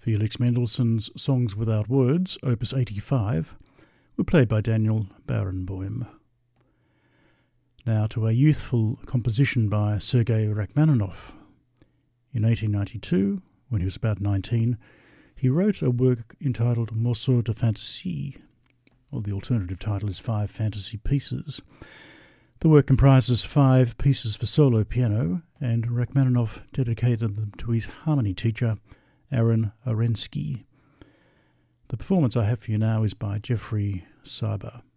Felix Mendelssohn's Songs Without Words, Opus 85, were played by Daniel Barenboim. Now to a youthful composition by Sergei Rachmaninoff. In 1892, when he was about 19, he wrote a work entitled Morceaux de Fantasie, or the alternative title is 5 Fantasy Pieces. The work comprises 5 pieces for solo piano, and Rachmaninoff dedicated them to his harmony teacher, Aaron Arensky. The performance I have for you now is by Jeffrey Seiber.